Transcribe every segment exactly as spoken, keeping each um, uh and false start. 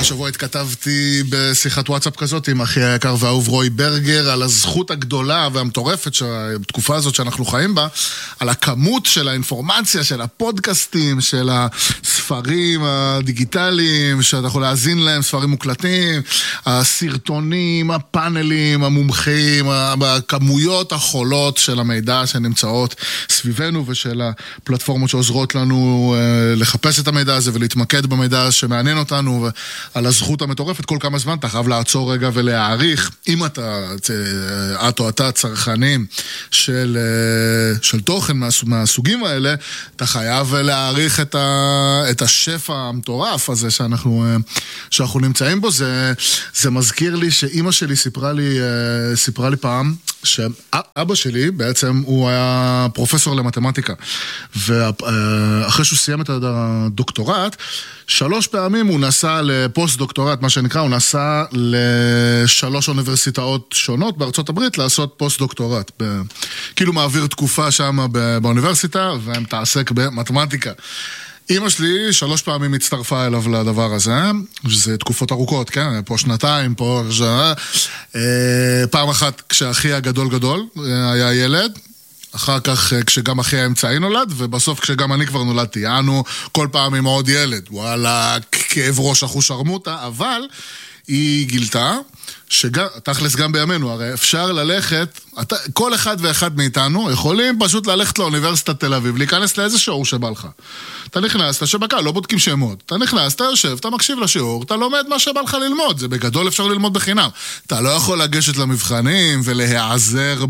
השבוע התכתבתי בשיחת וואטסאפ כזאת עם אחי היקר והאהוב רוי ברגר על הזכות הגדולה והמטורפת בתקופה הזאת שאנחנו חיים בה, על הכמות של האינפורמציה, של הפודקאסטים, של הספרים הדיגיטליים שאתה יכול להאזין להם, ספרים מוקלטים, הסרטונים, הפאנלים, המומחים, הכמויות החולות של המידע שנמצאות סביבנו ושל הפלטפורמות שעוזרות לנו לחפש את המידע הזה ולהתמקד במידע שמעניין אותנו, ועל הזכות המטורפת. כל כמה זמן אתה חייב לעצור רגע ולהעריך, אם אתה, את או אתה צרכנים של, של תוכן מהסוגים האלה, אתה חייב להעריך את, ה, את השפע המטורף הזה שאנחנו, שאנחנו נמצאים בו. זה, זה מזכיר לי שאמא שלי סיפרה לי, סיפרה לי פעם, שאבא שלי בעצם הוא היה פרופסור למתמטיקה, ואחרי שהוא סיים את הדוקטורט, שלוש פעמים הוא נסע לפוסט דוקטורט, מה שנקרא, הוא נסע לשלוש אוניברסיטאות שונות בארצות הברית לעשות פוסט דוקטורט, כאילו מעביר תקופה שם באוניברסיטה ומתעסק במתמטיקה. אמא שלי שלוש פעמים הצטרפה אליו לדבר הזה, שזה תקופות ארוכות, כן? פה שנתיים, פה שעה. פעם אחת כשאחי הגדול גדול היה ילד, אחר כך כשגם אחי האמצעי נולד, ובסוף כשגם אני כבר נולדתי, אנו כל פעם עם עוד ילד, וואלה, כאב ראש אחוש שרמוטה, אבל היא גילתה, שתכלס גם בימינו, הרי אפשר ללכת, אתה, כל אחד ואחד מאיתנו יכולים פשוט ללכת לאוניברסיטת תל אביב, להיכנס לאיזה שיעור שבא לך. אתה נכנס, אתה שבקה, לא בודקים שמות. אתה נכנס, אתה יושב, אתה מקשיב לשיעור, אתה לומד מה שבא לך ללמוד. זה בגדול אפשר ללמוד בחינם. אתה לא יכול לגשת למבחנים ולהיעזר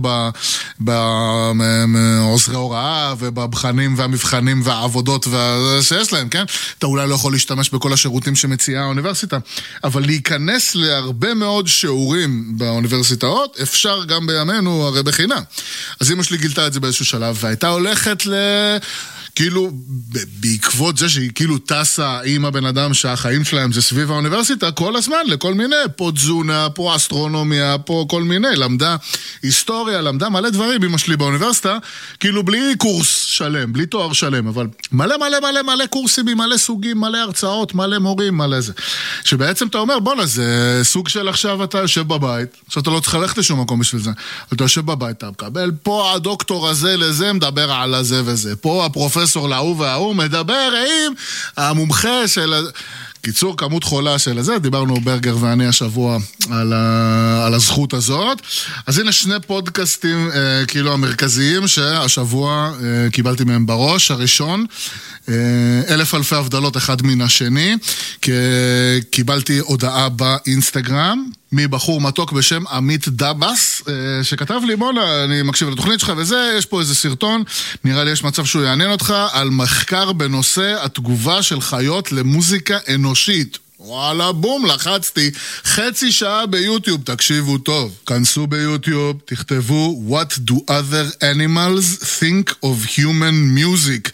בעוזרי הוראה ובבחנים והמבחנים והעבודות שיש להם, כן? אתה אולי לא יכול להשתמש בכל השירותים שמציעה האוניברסיטה. אבל להיכנס להרבה מאוד שיעורים באוניברסיטאות, אפשר גם בימינו הרי בחינם. אז אמא שלי גילתה את זה באיזשהו שלב, והייתה הולכת ל... כאילו, בעקבות זה שהיא כאילו טסה עם הבן אדם שהחיים שלהם זה סביב האוניברסיטה, כל הזמן, לכל מיני, פה תזונה, פה אסטרונומיה, פה כל מיני, למדה היסטוריה, למדה מלא דברים, אמא שלי באוניברסיטה, כאילו בלי קורס שלם, בלי תואר שלם, אבל מלא מלא מלא מלא קורסים, מלא סוגים, מלא הרצאות, מלא מורים, מלא זה. שבעצם אתה אומר, בוא זה סוג של עכשיו אתה יושב בבית, שאתה לא צריך ללכת לשום מקום בשביל זה, אתה יושב בבית, אתה מקבל, פה הדוקטור הזה לזה מדבר על הזה וזה, פה הפרופסור להוא וההוא מדבר עם המומחה של... קיצור, כמות חולה של זה, דיברנו ברגר ואני השבוע על, ה... על הזכות הזאת. אז הנה שני פודקאסטים אה, כאילו המרכזיים שהשבוע אה, קיבלתי מהם בראש. הראשון, אה, אלף אלפי הבדלות אחד מן השני, כי קיבלתי הודעה באינסטגרם, מבחור מתוק בשם עמית דבס, שכתב לי, בוא'נה, אני מקשיב לתוכנית שלך וזה, יש פה איזה סרטון, נראה לי יש מצב שהוא יעניין אותך, על מחקר בנושא התגובה של חיות למוזיקה אנושית. וואלה, בום, לחצתי, חצי שעה ביוטיוב, תקשיבו טוב, כנסו ביוטיוב, תכתבו, What do other animals think of human music?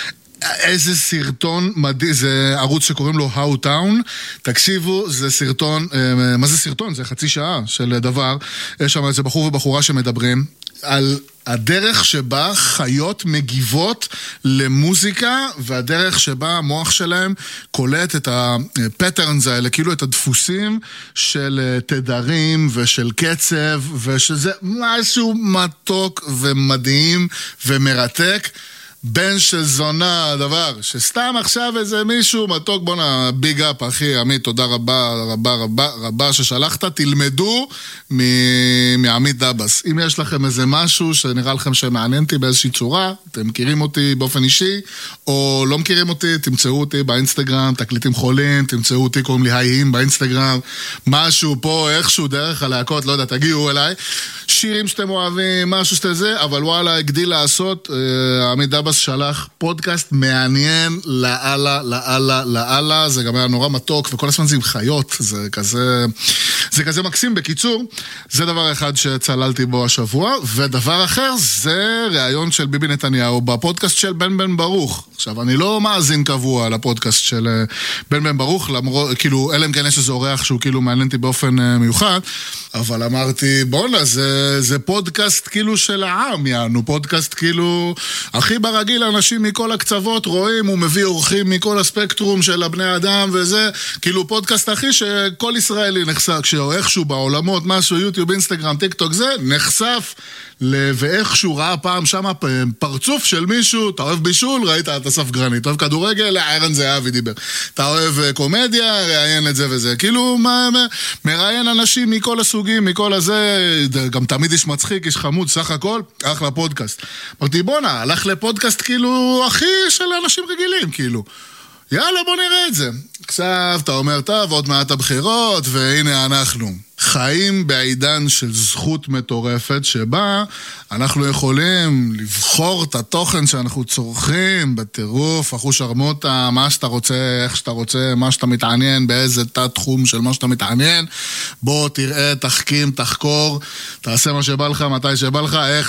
איזה סרטון מדהים, זה ערוץ שקוראים לו How Town, תקשיבו, זה סרטון, מה זה סרטון? זה חצי שעה של דבר, יש שם איזה בחור ובחורה שמדברים על הדרך שבה חיות מגיבות למוזיקה, והדרך שבה המוח שלהם קולט את הפטרנס האלה, כאילו את הדפוסים של תדרים ושל קצב, ושזה משהו מתוק ומדהים ומרתק, בן של זונה, הדבר, שסתם עכשיו איזה מישהו מתוק, בונה, ביג אפ, אחי, עמית, תודה רבה, רבה, רבה, רבה ששלחת, תלמדו מעמית דבס. אם יש לכם איזה משהו שנראה לכם שמעניינתי באיזושהי צורה, אתם מכירים אותי באופן אישי, או לא מכירים אותי, תמצאו אותי באינסטגרם, תקליטים חולים, תמצאו אותי, קוראים לי הייאים באינסטגרם, משהו פה, איכשהו, דרך הלהקות, לא יודע, תגיעו אליי, שירים שאתם אוהבים, משהו שאתם זה, אבל וואלה, הגדיל לעשות, עמית דבס שלח פודקאסט מעניין לאללה, לאללה, לאללה, זה גם היה נורא מתוק, וכל הזמן זה עם חיות, זה כזה, זה כזה מקסים. בקיצור, זה דבר אחד שצללתי בו השבוע, ודבר אחר זה ראיון של ביבי נתניהו בפודקאסט של בן בן ברוך. עכשיו, אני לא מאזין קבוע לפודקאסט של בן בן ברוך, למרות, כאילו, אלא אם כן יש איזה אורח שהוא כאילו מעניין אותי באופן מיוחד, אבל אמרתי, בוא'נה, זה, זה פודקאסט כאילו של העם, יענו, פודקאסט כאילו, הכי ברגיל, אנשים מכל הקצוות רואים, הוא מביא אורחים מכל הספקטרום של הבני אדם וזה, כאילו פודקאסט הכי שכל ישראלי נחשף, כשאיכשהו בעולמות, משהו, יוטיוב, אינסטגרם, טיק טוק, זה נחשף, ואיכשהו ראה פעם שמה פרצוף של מישהו, אתה אוהב בישול, ראית את אסף גרנית, אתה אוהב כדורגל, ערן זהבי דיבר, אתה אוהב קומדיה, ראיין את זה וזה, כאילו מראיין אנשים מכל הסוגים, מכל הזה, גם תמיד איש מצחיק, איש חמוד, סך הכל, אחלה פודקאסט. אמרתי, בונה, הלך לפודקאסט כאילו הכי של אנשים רגילים, כאילו. יאללה, בוא נראה את זה. עכשיו, אתה אומר, טוב, עוד מעט הבחירות, והנה אנחנו. חיים בעידן של זכות מטורפת, שבה אנחנו יכולים לבחור את התוכן שאנחנו צורכים בטירוף, אחוש הרמוטה, מה שאתה רוצה, איך שאתה רוצה, מה שאתה מתעניין, באיזה תת תחום של מה שאתה מתעניין. בוא, תראה, תחכים, תחקור, תעשה מה שבא לך, מתי שבא לך, איך